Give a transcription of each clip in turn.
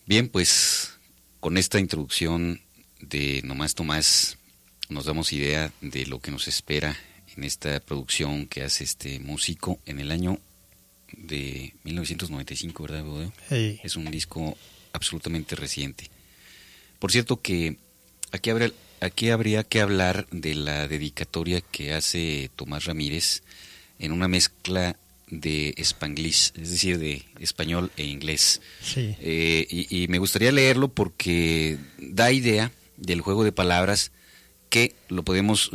Bien, pues con esta introducción de Nomás Tomás nos damos idea de lo que nos espera en esta producción que hace este músico en el año de 1995, ¿verdad, Bodeo? Sí. Es un disco absolutamente reciente. Por cierto que aquí habría que hablar de la dedicatoria que hace Tomás Ramírez en una mezcla de Spanglish, es decir, de español e inglés. Sí. Y me gustaría leerlo porque da idea del juego de palabras que lo podemos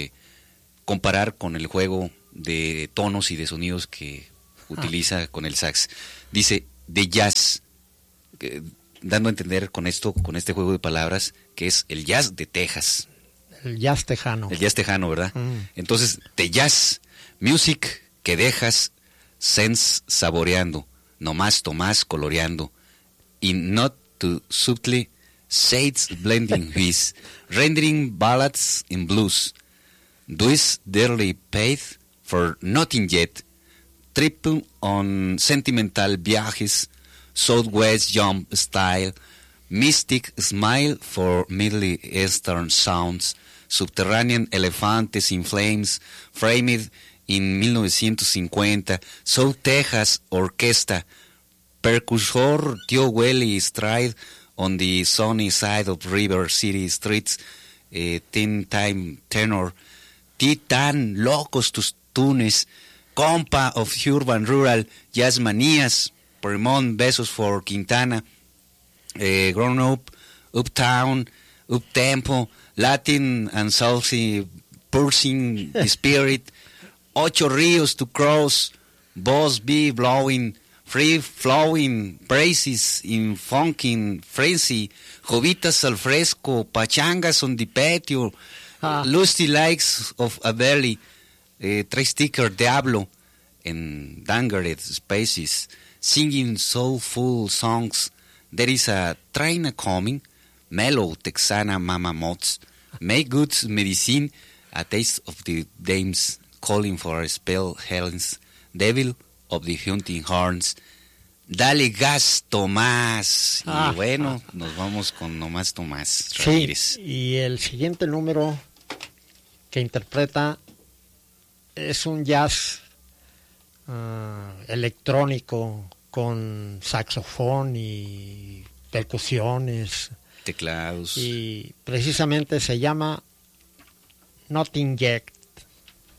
comparar con el juego de tonos y de sonidos que utiliza con el sax. Dice, de jazz, dando a entender con esto, con este juego de palabras, que es el jazz de Texas. El jazz tejano. El jazz tejano, ¿verdad? Entonces, de jazz, music que dejas sense saboreando, nomás Tomás coloreando, in not too subtly, shades blending with, rendering ballads in blues, does dearly paid for nothing yet, tripping on sentimental viajes, southwest jump style, mystic smile for Middle Eastern sounds, subterranean elefantes in flames, framed in 1950, South Texas Orquesta, percussor Tío Welly stride on the sunny side of River City streets, Tin Time Tenor, Titan locos tus tunes, compa of urban rural, jazz manías, Fremont besos for Quintana, grown up, uptown, uptempo, Latin and salsy, pulsing spirit, Ocho ríos to cross, boss be blowing, free flowing, praises in funking frenzy, jovitas al fresco, pachangas on the patio, lusty likes of a belly, tri-sticker Diablo, and dangered spaces, singing soulful songs. There is a train a-coming, mellow Texana mama mods, make good medicine, a taste of the dames, calling for a spell Helens, devil of the hunting horns. Dale gas, Tomás. Y bueno, nos vamos con Nomás Tomás Ramírez. Sí, y el siguiente número que interpreta es un jazz electrónico con saxofón y percusiones, teclados. y precisamente se llama Nothing Yet.